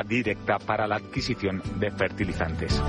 directa para la adquisición de fertilizantes.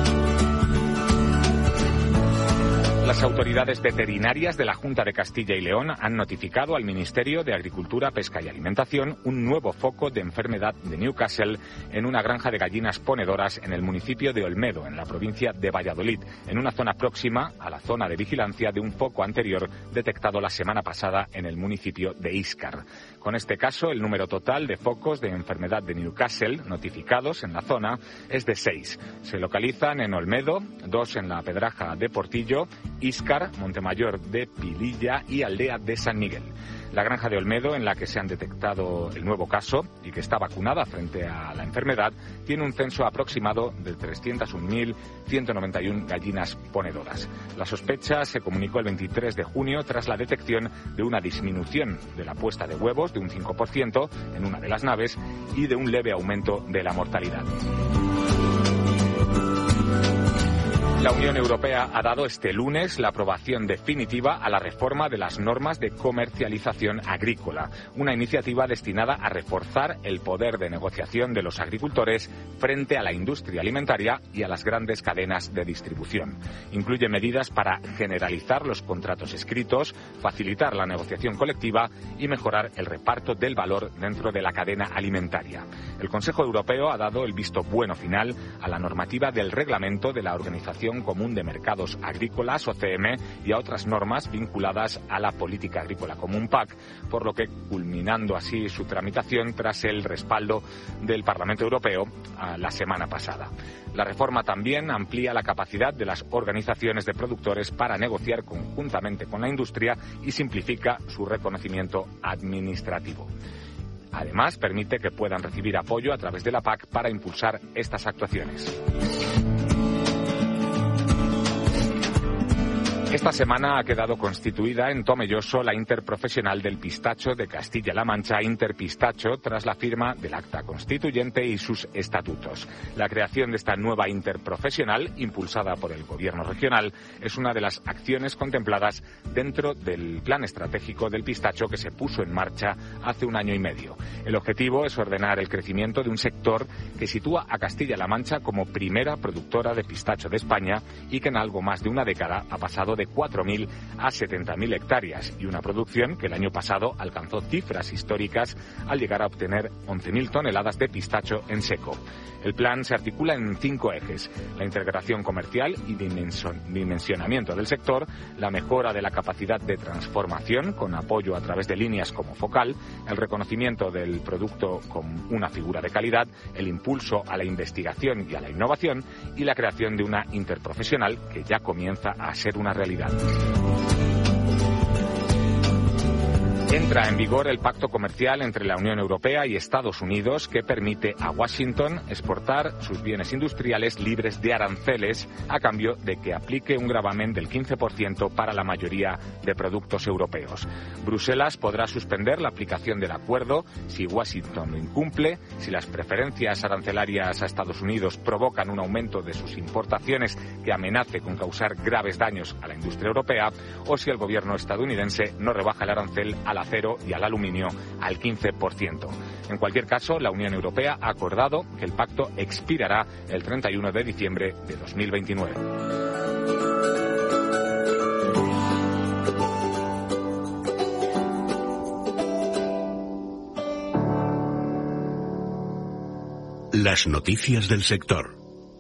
Las autoridades veterinarias de la Junta de Castilla y León han notificado al Ministerio de Agricultura, Pesca y Alimentación un nuevo foco de enfermedad de Newcastle en una granja de gallinas ponedoras en el municipio de Olmedo, en la provincia de Valladolid, en una zona próxima a la zona de vigilancia de un foco anterior detectado la semana pasada en el municipio de Íscar. Con este caso, el número total de focos de enfermedad de Newcastle notificados en la zona es de 6. Se localizan en Olmedo, 2 en la Pedraja de Portillo, Íscar, Montemayor de Pililla y Aldea de San Miguel. La granja de Olmedo, en la que se han detectado el nuevo caso y que está vacunada frente a la enfermedad, tiene un censo aproximado de 301.191 gallinas ponedoras. La sospecha se comunicó el 23 de junio tras la detección de una disminución de la puesta de huevos de un 5% en una de las naves y de un leve aumento de la mortalidad. La Unión Europea ha dado este lunes la aprobación definitiva a la reforma de las normas de comercialización agrícola, una iniciativa destinada a reforzar el poder de negociación de los agricultores frente a la industria alimentaria y a las grandes cadenas de distribución. Incluye medidas para generalizar los contratos escritos, facilitar la negociación colectiva y mejorar el reparto del valor dentro de la cadena alimentaria. El Consejo Europeo ha dado el visto bueno final a la normativa del reglamento de la Organización Común de Mercados Agrícolas, OCM, y a otras normas vinculadas a la Política Agrícola Común, PAC, por lo que culminando así su tramitación tras el respaldo del Parlamento Europeo la semana pasada. La reforma también amplía la capacidad de las organizaciones de productores para negociar conjuntamente con la industria y simplifica su reconocimiento administrativo. Además, permite que puedan recibir apoyo a través de la PAC para impulsar estas actuaciones. Esta semana ha quedado constituida en Tomelloso la Interprofesional del Pistacho de Castilla-La Mancha, Interpistacho, tras la firma del acta constituyente y sus estatutos. La creación de esta nueva interprofesional, impulsada por el Gobierno regional, es una de las acciones contempladas dentro del plan estratégico del pistacho que se puso en marcha hace un año y medio. El objetivo es ordenar el crecimiento de un sector que sitúa a Castilla-La Mancha como primera productora de pistacho de España y que en algo más de una década ha pasado de 4.000 a 70.000 hectáreas y una producción que el año pasado alcanzó cifras históricas al llegar a obtener 11.000 toneladas de pistacho en seco. El plan se articula en 5 ejes: la integración comercial y dimensionamiento del sector, la mejora de la capacidad de transformación con apoyo a través de líneas como Focal, el reconocimiento del producto como una figura de calidad, el impulso a la investigación y a la innovación y la creación de una interprofesional que ya comienza a ser una realidad. Entra en vigor el pacto comercial entre la Unión Europea y Estados Unidos que permite a Washington exportar sus bienes industriales libres de aranceles a cambio de que aplique un gravamen del 15% para la mayoría de productos europeos. Bruselas podrá suspender la aplicación del acuerdo si Washington lo incumple, si las preferencias arancelarias a Estados Unidos provocan un aumento de sus importaciones que amenace con causar graves daños a la industria europea o si el gobierno estadounidense no rebaja el arancel al acero y al aluminio al 15%. En cualquier caso, la Unión Europea ha acordado que el pacto expirará el 31 de diciembre de 2029. Las noticias del sector.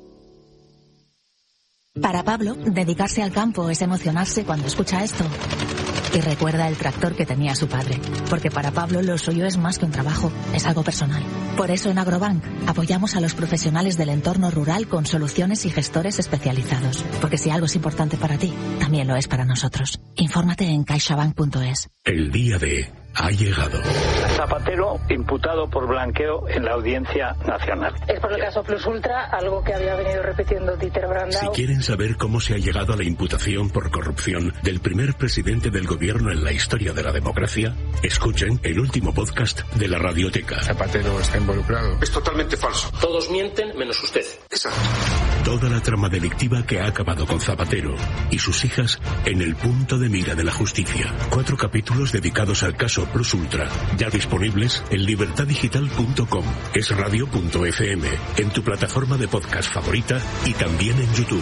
Para Pablo, dedicarse al campo es emocionarse cuando escucha esto. Y recuerda el tractor que tenía su padre, porque para Pablo lo suyo es más que un trabajo, es algo personal. Por eso en Agrobank apoyamos a los profesionales del entorno rural con soluciones y gestores especializados, porque si algo es importante para ti, también lo es para nosotros. Infórmate en caixabank.es. El día de ha llegado. Zapatero imputado por blanqueo en la Audiencia Nacional. Es por el caso Plus Ultra, algo que había venido repitiendo Dieter Brandau. Si quieren saber cómo se ha llegado a la imputación por corrupción del primer presidente del gobierno en la historia de la democracia, escuchen el último podcast de la Radioteca. Zapatero está involucrado. Es totalmente falso. Todos mienten menos usted. Exacto. Toda la trama delictiva que ha acabado con Zapatero y sus hijas en el punto de mira de la justicia. 4 capítulos dedicados al caso Plus Ultra, ya disponibles en libertaddigital.com, esradio.fm, en tu plataforma de podcast favorita y también en YouTube.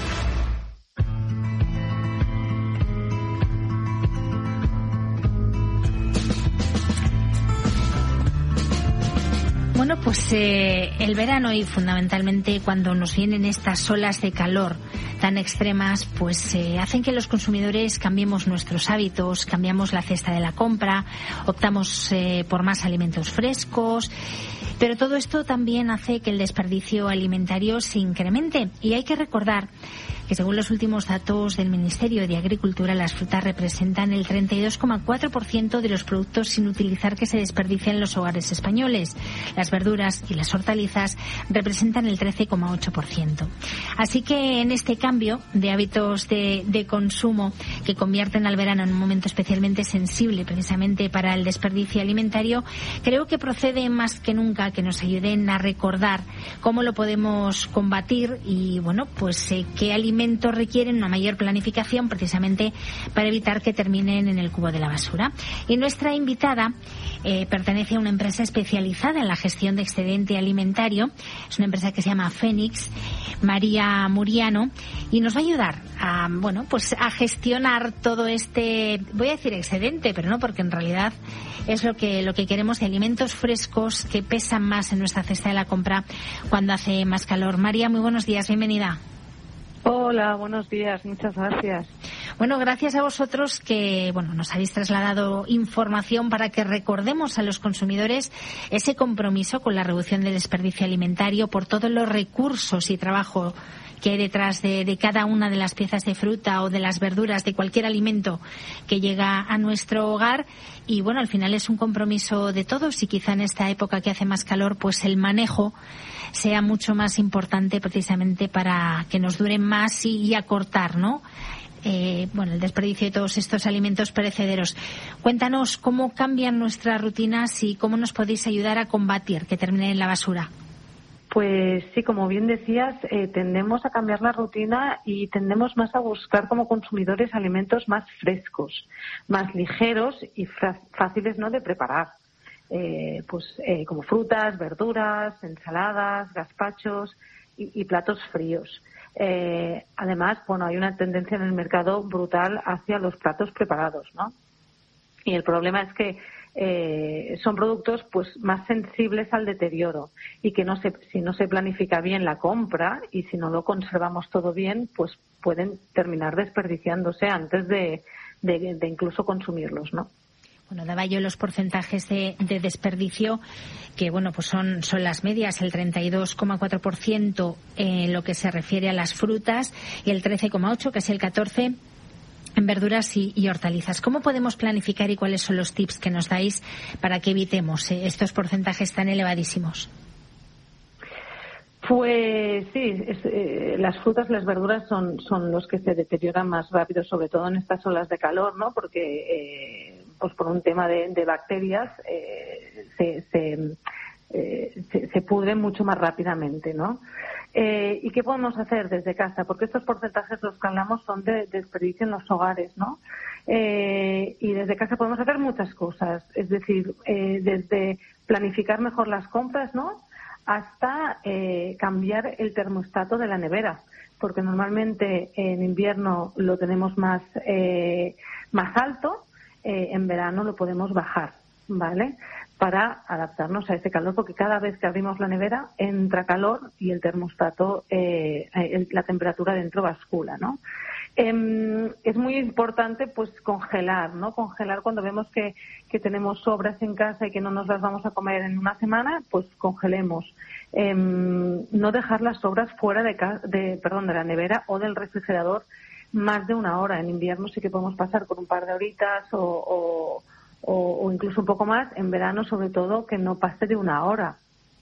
Bueno, pues el verano y fundamentalmente cuando nos vienen estas olas de calor tan extremas, pues hacen que los consumidores cambiemos nuestros hábitos, cambiamos la cesta de la compra, optamos por más alimentos frescos, pero todo esto también hace que el desperdicio alimentario se incremente. Y hay que recordar que según los últimos datos del Ministerio de Agricultura, las frutas representan el 32,4% de los productos sin utilizar que se desperdician en los hogares españoles. Las verduras y las hortalizas representan el 13,8%. Así que en este cambio de hábitos de consumo que convierten al verano en un momento especialmente sensible precisamente para el desperdicio alimentario, creo que procede más que nunca que nos ayuden a recordar cómo lo podemos combatir y, bueno, pues qué alimentos requieren una mayor planificación precisamente para evitar que terminen en el cubo de la basura. Y nuestra invitada pertenece a una empresa especializada en la gestión de excedente alimentario. Es una empresa que se llama Fénix, María Muriano, y nos va a ayudar a, bueno, pues a gestionar todo este, voy a decir excedente, pero no, porque en realidad es lo que queremos, de alimentos frescos que pesan más en nuestra cesta de la compra cuando hace más calor. María, muy buenos días, bienvenida. Hola, buenos días, muchas gracias. Bueno, gracias a vosotros que, bueno, nos habéis trasladado información para que recordemos a los consumidores ese compromiso con la reducción del desperdicio alimentario por todos los recursos y trabajo que hay detrás de cada una de las piezas de fruta o de las verduras, de cualquier alimento que llega a nuestro hogar. Y bueno, al final es un compromiso de todos y quizá en esta época que hace más calor, pues el manejo sea mucho más importante precisamente para que nos duren más y acortar, ¿no? Bueno, el desperdicio de todos estos alimentos perecederos. Cuéntanos cómo cambian nuestras rutinas y cómo nos podéis ayudar a combatir que terminen en la basura. Pues sí, como bien decías, tendemos a cambiar la rutina y tendemos más a buscar como consumidores alimentos más frescos, más ligeros y fáciles, ¿no?, de preparar. Como frutas, verduras, ensaladas, gazpachos y platos fríos. Además, bueno, hay una tendencia en el mercado brutal hacia los platos preparados, ¿no? Y el problema es que son productos pues más sensibles al deterioro y que si no se planifica bien la compra y si no lo conservamos todo bien, pues pueden terminar desperdiciándose antes de incluso consumirlos, ¿no? Bueno, daba yo los porcentajes de desperdicio que, bueno, pues son las medias, el 32,4% en lo que se refiere a las frutas y el 13,8%, que es el 14%, en verduras y hortalizas. ¿Cómo podemos planificar y cuáles son los tips que nos dais para que evitemos estos porcentajes tan elevadísimos? Pues sí, las frutas y las verduras son los que se deterioran más rápido, sobre todo en estas olas de calor, ¿no? Porque pues por un tema de bacterias se pudren mucho más rápidamente, ¿no? ¿Y qué podemos hacer desde casa? Porque estos porcentajes, los que hablamos, son de desperdicio en los hogares, ¿no? Y desde casa podemos hacer muchas cosas, es decir, desde planificar mejor las compras, ¿no?, hasta cambiar el termostato de la nevera, porque normalmente en invierno lo tenemos más alto, en verano lo podemos bajar, ¿vale?, para adaptarnos a ese calor, porque cada vez que abrimos la nevera entra calor y el termostato, la temperatura dentro bascula, ¿no? Es muy importante pues congelar, ¿no? Congelar cuando vemos que tenemos sobras en casa y que no nos las vamos a comer en una semana, pues congelemos. No dejar las sobras fuera de la nevera o del refrigerador más de una hora. En invierno sí que podemos pasar con un par de horitas o incluso un poco más. En verano, sobre todo, que no pase de una hora.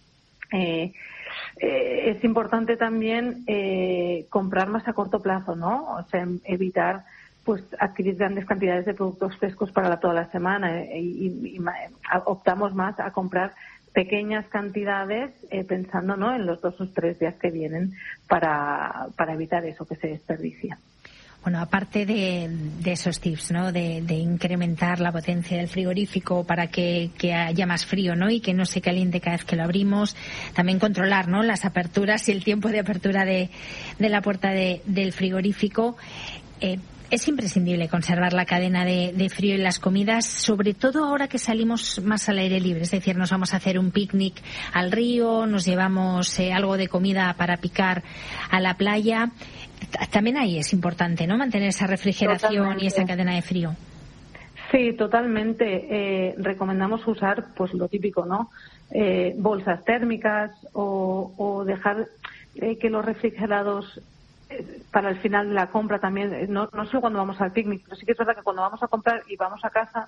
Es importante también comprar más a corto plazo, ¿no? O sea, evitar pues adquirir grandes cantidades de productos frescos para toda la semana y optamos más a comprar pequeñas cantidades pensando, ¿no?, en los 2 o 3 días que vienen para evitar eso que se desperdicia. Bueno, aparte de esos tips, ¿no? De incrementar la potencia del frigorífico para que haya más frío, ¿no? Y que no se caliente cada vez que lo abrimos. También controlar, ¿no? Las aperturas y el tiempo de apertura de la puerta del frigorífico. Es imprescindible conservar la cadena de frío en las comidas, sobre todo ahora que salimos más al aire libre. Es decir, nos vamos a hacer un picnic al río, nos llevamos algo de comida para picar a la playa. También ahí es importante, ¿no? Mantener esa refrigeración. Totalmente. Y esa cadena de frío. Sí, totalmente. Recomendamos usar, pues lo típico, ¿no? Bolsas térmicas o dejar que los refrigerados para el final de la compra también, no solo cuando vamos al picnic, pero sí que es verdad que cuando vamos a comprar y vamos a casa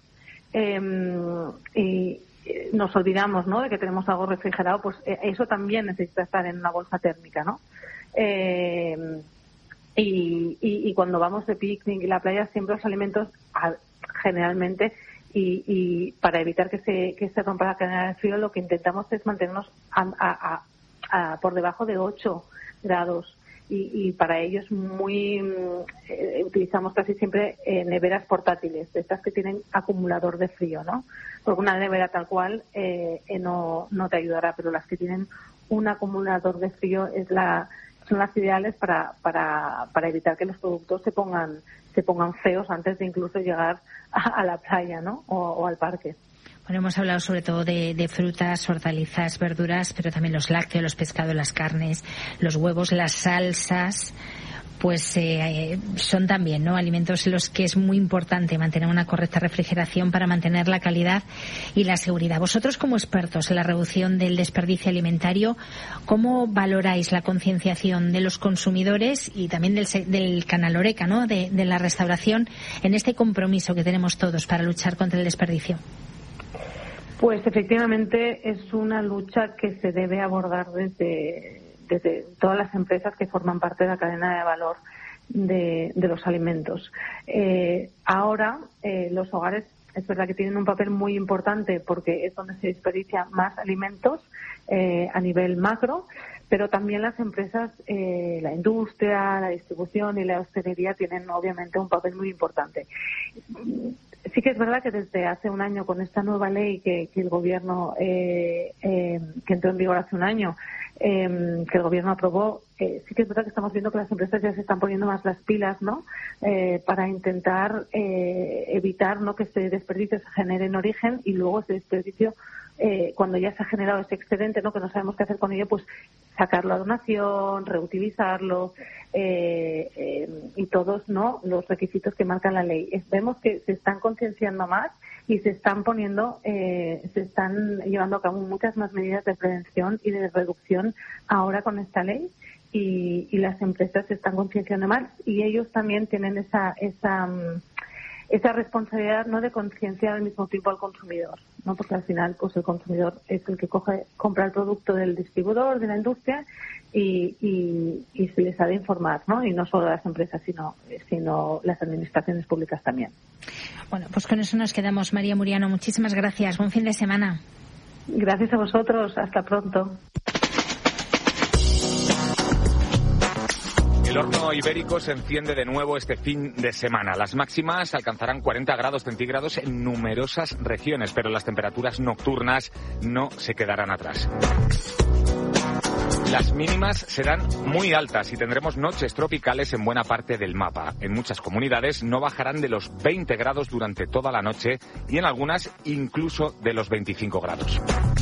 y nos olvidamos, ¿no? De que tenemos algo refrigerado, pues eso también necesita estar en una bolsa térmica, ¿no? Y cuando vamos de picnic y la playa, siempre los alimentos generalmente y para evitar que se rompa la cadena de frío, lo que intentamos es mantenernos por debajo de 8 grados. Y para ello es utilizamos casi siempre neveras portátiles, de estas que tienen acumulador de frío, ¿no? Porque una nevera tal cual no te ayudará, pero las que tienen un acumulador de frío son las ideales para evitar que los productos se pongan feos antes de incluso llegar a la playa, ¿no? O al parque. Bueno, hemos hablado sobre todo de frutas, hortalizas, verduras, pero también los lácteos, los pescados, las carnes, los huevos, las salsas, pues son también, ¿no? Alimentos en los que es muy importante mantener una correcta refrigeración para mantener la calidad y la seguridad. Vosotros, como expertos en la reducción del desperdicio alimentario, ¿cómo valoráis la concienciación de los consumidores y también del canal Horeca, ¿no? De la restauración en este compromiso que tenemos todos para luchar contra el desperdicio? Pues efectivamente es una lucha que se debe abordar desde todas las empresas que forman parte de la cadena de valor de los alimentos. Ahora los hogares es verdad que tienen un papel muy importante porque es donde se desperdicia más alimentos a nivel macro, pero también las empresas, la industria, la distribución y la hostelería tienen obviamente un papel muy importante. Sí que es verdad que desde hace un año, con esta nueva ley que el Gobierno, que entró en vigor hace un año, que el Gobierno aprobó, sí que es verdad que estamos viendo que las empresas ya se están poniendo más las pilas, ¿no? Para intentar evitar, ¿no?, que este desperdicio se genere en origen y luego ese desperdicio, cuando ya se ha generado ese excedente, ¿no?, que no sabemos qué hacer con ello, pues sacarlo a donación, reutilizarlo y todos, ¿no?, los requisitos que marca la ley. Vemos que se están concienciando más y se están llevando a cabo muchas más medidas de prevención y de reducción ahora con esta ley y las empresas se están concienciando más y ellos también tienen esa responsabilidad, ¿no?, de concienciar al mismo tiempo al consumidor, ¿no? Porque al final pues el consumidor es el que compra el producto del distribuidor, de la industria y se les ha de informar, ¿no? Y no solo las empresas sino las administraciones públicas también. Bueno, pues con eso nos quedamos. María Muriano, muchísimas gracias. Buen fin de semana. Gracias a vosotros. Hasta pronto. El horno ibérico se enciende de nuevo este fin de semana. Las máximas alcanzarán 40 grados centígrados en numerosas regiones, pero las temperaturas nocturnas no se quedarán atrás. Las mínimas serán muy altas y tendremos noches tropicales en buena parte del mapa. En muchas comunidades no bajarán de los 20 grados durante toda la noche y en algunas incluso de los 25 grados.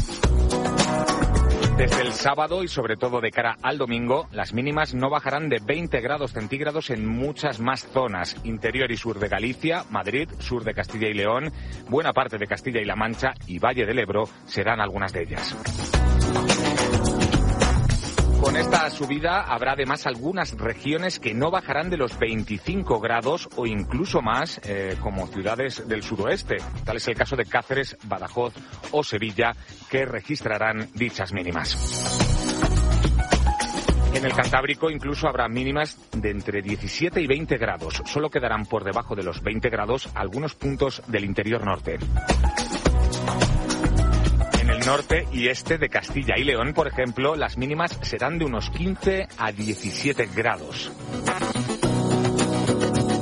Desde el sábado y sobre todo de cara al domingo, las mínimas no bajarán de 20 grados centígrados en muchas más zonas. Interior y sur de Galicia, Madrid, sur de Castilla y León, buena parte de Castilla y La Mancha y Valle del Ebro serán algunas de ellas. Con esta subida habrá además algunas regiones que no bajarán de los 25 grados o incluso más, como ciudades del suroeste. Tal es el caso de Cáceres, Badajoz o Sevilla, que registrarán dichas mínimas. En el Cantábrico incluso habrá mínimas de entre 17 y 20 grados. Solo quedarán por debajo de los 20 grados algunos puntos del interior norte. En el norte y este de Castilla y León, por ejemplo, las mínimas serán de unos 15 a 17 grados.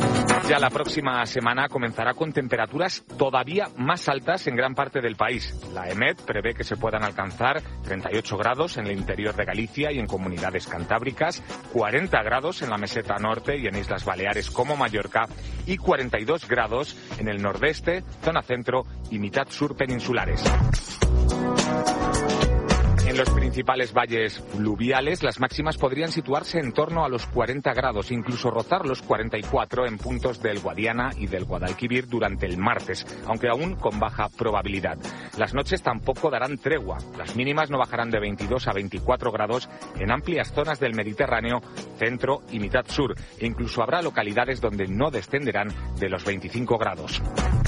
Ya la próxima semana comenzará con temperaturas todavía más altas en gran parte del país. La EMET prevé que se puedan alcanzar 38 grados en el interior de Galicia y en comunidades cantábricas, 40 grados en la meseta norte y en Islas Baleares como Mallorca y 42 grados en el nordeste, zona centro y mitad sur peninsulares. En los principales valles fluviales, las máximas podrían situarse en torno a los 40 grados, incluso rozar los 44 en puntos del Guadiana y del Guadalquivir durante el martes, aunque aún con baja probabilidad. Las noches tampoco darán tregua. Las mínimas no bajarán de 22 a 24 grados en amplias zonas del Mediterráneo, centro y mitad sur. E incluso habrá localidades donde no descenderán de los 25 grados.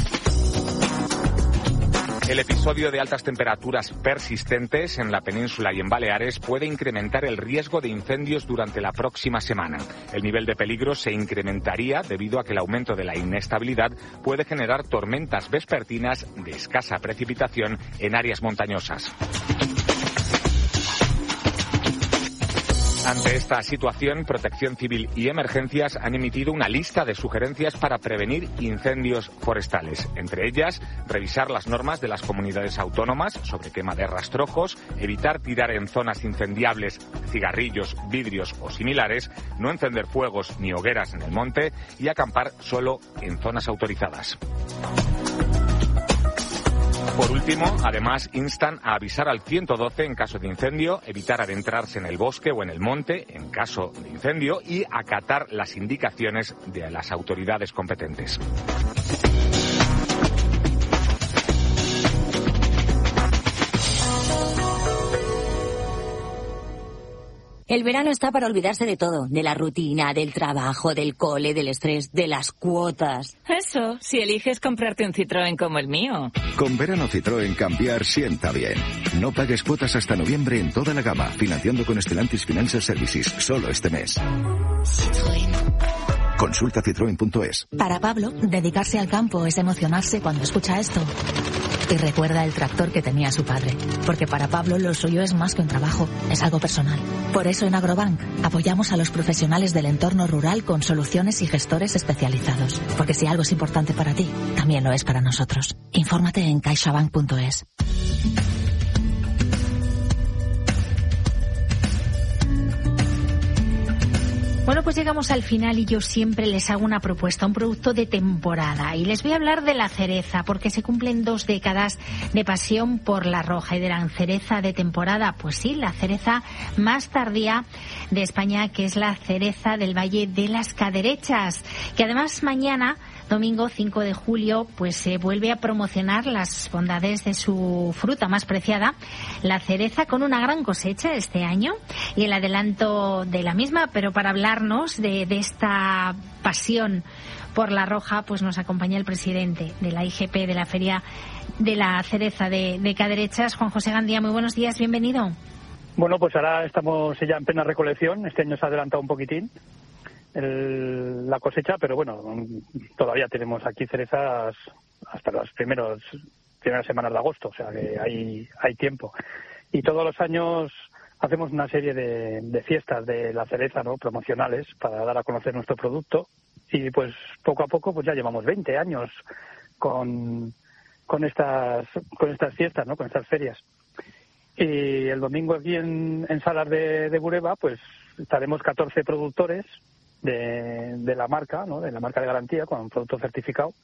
El episodio de altas temperaturas persistentes en la península y en Baleares puede incrementar el riesgo de incendios durante la próxima semana. El nivel de peligro se incrementaría debido a que el aumento de la inestabilidad puede generar tormentas vespertinas de escasa precipitación en áreas montañosas. Ante esta situación, Protección Civil y Emergencias han emitido una lista de sugerencias para prevenir incendios forestales. Entre ellas, revisar las normas de las comunidades autónomas sobre quema de rastrojos, evitar tirar en zonas incendiables cigarrillos, vidrios o similares, no encender fuegos ni hogueras en el monte y acampar solo en zonas autorizadas. Por último, además, instan a avisar al 112 en caso de incendio, evitar adentrarse en el bosque o en el monte en caso de incendio y acatar las indicaciones de las autoridades competentes. El verano está para olvidarse de todo, de la rutina, del trabajo, del cole, del estrés, de las cuotas. Eso, si eliges comprarte un Citroën como el mío. Con verano Citroën cambiar sienta bien. No pagues cuotas hasta noviembre en toda la gama, financiando con Stellantis Financial Services, solo este mes. Citroën. Consulta citroen.es. Para Pablo, dedicarse al campo es emocionarse cuando escucha esto. Y recuerda el tractor que tenía su padre. Porque para Pablo lo suyo es más que un trabajo, es algo personal. Por eso en Agrobank apoyamos a los profesionales del entorno rural con soluciones y gestores especializados. Porque si algo es importante para ti, también lo es para nosotros. Infórmate en caixabank.es. Bueno, pues llegamos al final y yo siempre les hago una propuesta, un producto de temporada. Y les voy a hablar de la cereza, porque se cumplen 2 décadas de pasión por la roja y de la cereza de temporada. Pues sí, la cereza más tardía de España, que es la cereza del Valle de las Caderechas, que además mañana, domingo 5 de julio, pues se vuelve a promocionar las bondades de su fruta más preciada, la cereza, con una gran cosecha este año y el adelanto de la misma. Pero para hablarnos de esta pasión por la roja, pues nos acompaña el presidente de la IGP de la Feria de la Cereza de Caderechas, Juan José Gandía. Muy buenos días, bienvenido. Bueno, pues ahora estamos ya en plena recolección. Este año se ha adelantado un poquitín la cosecha, pero bueno, todavía tenemos aquí cerezas hasta las primeras semanas de agosto, o sea que hay tiempo. Y todos los años hacemos una serie de fiestas de la cereza, ¿no?, promocionales, para dar a conocer nuestro producto. Y pues poco a poco pues ya llevamos 20 años con estas fiestas, ¿no?, con estas ferias. Y el domingo aquí en Salas de Bureba pues estaremos 14 productores de la marca, ¿no?, de la marca de garantía, con un producto certificado,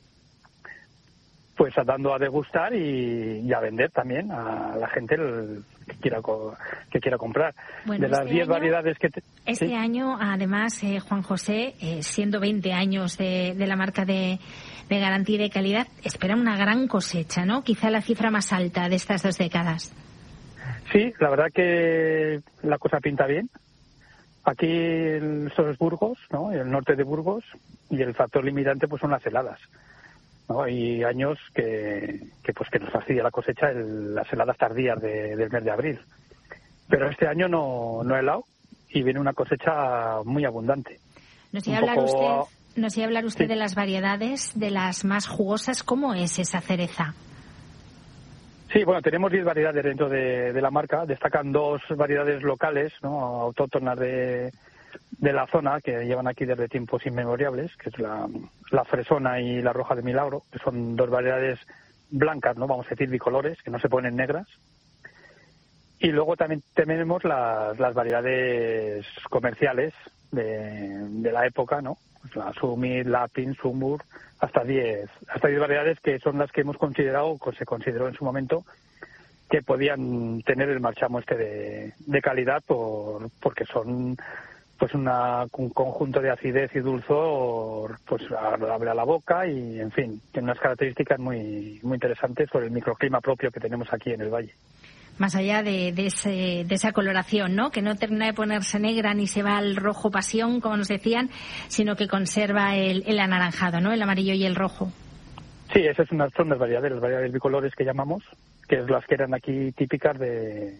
pues dando a degustar y a vender también a la gente que quiera comprar. Bueno, de las 10 variedades que... Este año, además, Juan José, siendo 20 años de la marca de garantía y de calidad, espera una gran cosecha, ¿no? Quizá la cifra más alta de estas 2 décadas. Sí, la verdad que la cosa pinta bien. Aquí esto es Burgos, ¿no?, el norte de Burgos, y el factor limitante pues son las heladas, ¿no? Hay años que nos fastidia la cosecha las heladas tardías del mes de abril. Pero este año no ha helado y viene una cosecha muy abundante. Nos iba a hablar usted sí, de las variedades, de las más jugosas. ¿Cómo es esa cereza? Sí, bueno, tenemos 10 variedades dentro de la marca. Destacan 2 variedades locales, ¿no?, autóctonas de la zona, que llevan aquí desde tiempos inmemorables, que es la fresona y la roja de Milagro, que son dos variedades blancas, ¿no? Vamos a decir bicolores, que no se ponen negras. Y luego también tenemos las variedades comerciales de la época, ¿no? Pues la Sumir, Lapin, Sumur, hasta 10 variedades que son las que hemos considerado, se consideró en su momento, que podían tener el marchamo de calidad porque son pues un conjunto de acidez y dulzor pues agradable a la boca y, en fin, tiene unas características muy, muy interesantes por el microclima propio que tenemos aquí en el valle. Más allá de esa coloración, ¿no? Que no termina de ponerse negra ni se va al rojo pasión, como nos decían, sino que conserva el anaranjado, ¿no? El amarillo y el rojo. Sí, esas son las variedades bicolores que llamamos, que es las que eran aquí típicas de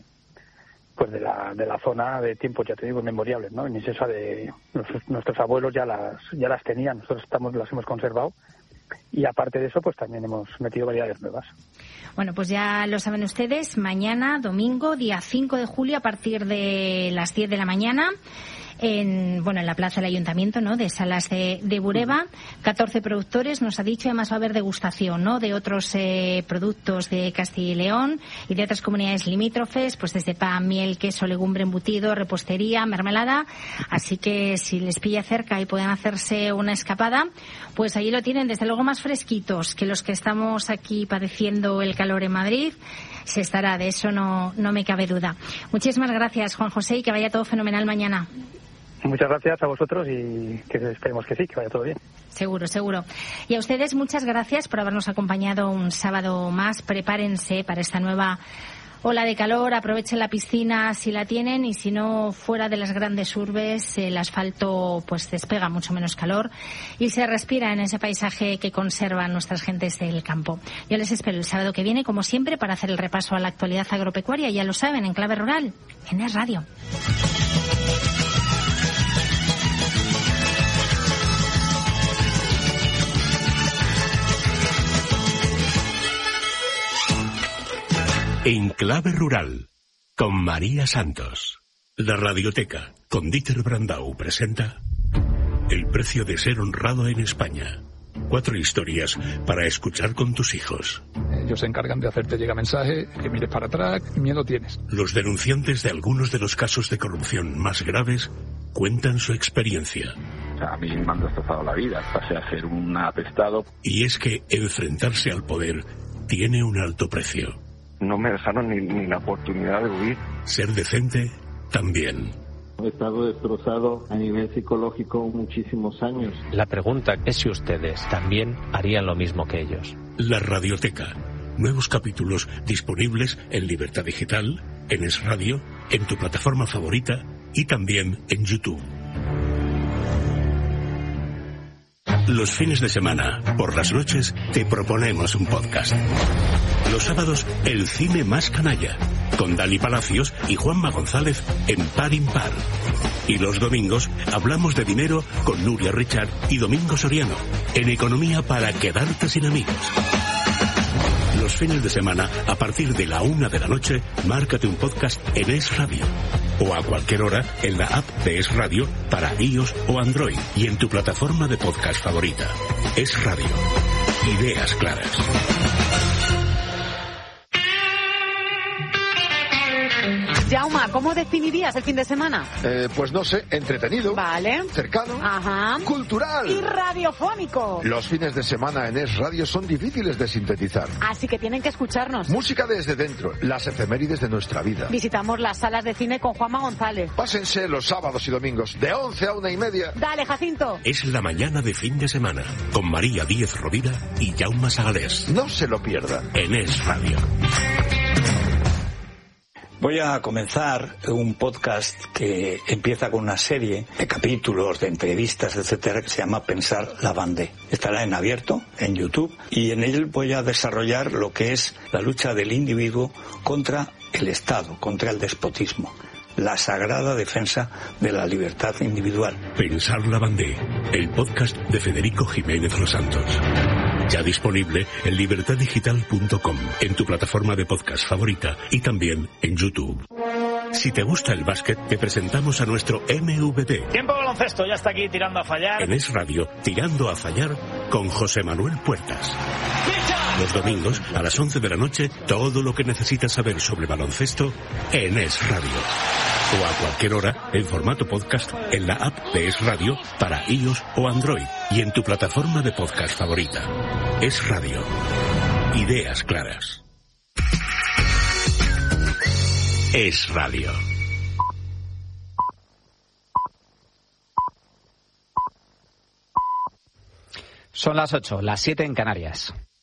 la zona de tiempos, ya te digo, inmemoriales, ¿no? Ni esa de nuestros abuelos ya las tenían, nosotros las hemos conservado. Y aparte de eso, pues también hemos metido variedades nuevas. Bueno, pues ya lo saben ustedes, mañana, domingo, día 5 de julio, a partir de las 10 de la mañana, en la plaza del Ayuntamiento, ¿no? De Salas de Bureba, 14 productores, nos ha dicho, además va a haber degustación, ¿no? De otros productos de Castilla y León y de otras comunidades limítrofes, pues desde pan, miel, queso, legumbre, embutido, repostería, mermelada. Así que si les pilla cerca y pueden hacerse una escapada, pues allí lo tienen, desde luego más fresquitos que los que estamos aquí padeciendo el calor en Madrid. Se estará, de eso no me cabe duda. Muchísimas gracias, Juan José, y que vaya todo fenomenal mañana. Muchas gracias a vosotros y que esperemos que sí, que vaya todo bien. Seguro, seguro. Y a ustedes muchas gracias por habernos acompañado un sábado más. Prepárense para esta nueva ola de calor, aprovechen la piscina si la tienen y si no, fuera de las grandes urbes, el asfalto pues despega mucho menos calor y se respira en ese paisaje que conservan nuestras gentes del campo. Yo les espero el sábado que viene, como siempre, para hacer el repaso a la actualidad agropecuaria, ya lo saben, en Clave Rural, en Es Radio. En Clave Rural, con María Santos. La Radioteca, con Dieter Brandau, presenta El precio de ser honrado en España. 4 historias para escuchar con tus hijos. Ellos se encargan de hacerte llegar mensaje, que mires para atrás, miedo tienes. Los denunciantes de algunos de los casos de corrupción más graves cuentan su experiencia. A mí me han destrozado la vida, pasé a ser un apestado. Y es que enfrentarse al poder tiene un alto precio. No me dejaron ni la oportunidad de huir. Ser decente también. He estado destrozado a nivel psicológico muchísimos años. La pregunta es si ustedes también harían lo mismo que ellos. La Radioteca. Nuevos capítulos disponibles en Libertad Digital, en Es Radio, en tu plataforma favorita y también en YouTube. Los fines de semana, por las noches, te proponemos un podcast. Los sábados, el cine más canalla, con Dani Palacios y Juanma González en Par Impar. Y los domingos, hablamos de dinero con Nuria Richard y Domingo Soriano, en Economía para quedarte sin amigos. Los fines de semana, a partir de la 1 de la noche, márcate un podcast en Es Radio. O a cualquier hora en la app de Es Radio para iOS o Android y en tu plataforma de podcast favorita. Es Radio. Ideas claras. Jauma, ¿cómo definirías el fin de semana? Pues no sé, entretenido. Vale. Cercano. Ajá. Cultural. Y radiofónico. Los fines de semana en Es Radio son difíciles de sintetizar. Así que tienen que escucharnos. Música desde dentro, las efemérides de nuestra vida. Visitamos las salas de cine con Juanma González. Pásense los sábados y domingos, de 11 a 1:30. Dale, Jacinto. Es la mañana de fin de semana, con María Díez Rovira y Jaume Sagalés. No se lo pierdan. En Es Radio. Voy a comenzar un podcast que empieza con una serie de capítulos, de entrevistas, etcétera, que se llama Pensar la Bandé. Estará en abierto, en YouTube, y en él voy a desarrollar lo que es la lucha del individuo contra el Estado, contra el despotismo. La sagrada defensa de la libertad individual. Pensar la Bandé, el podcast de Federico Jiménez Los Santos. Ya disponible en libertaddigital.com, en tu plataforma de podcast favorita y también en YouTube. Si te gusta el básquet, te presentamos a nuestro MVP. Tiempo de baloncesto, ya está aquí tirando a fallar. En Es Radio, Tirando a Fallar, con José Manuel Puertas. Los domingos, a las 11 de la noche, todo lo que necesitas saber sobre baloncesto en Es Radio. O a cualquier hora, en formato podcast, en la app de Es Radio, para iOS o Android, y en tu plataforma de podcast favorita. Es Radio. Ideas claras. Es Radio. Son las 8, las 7 en Canarias.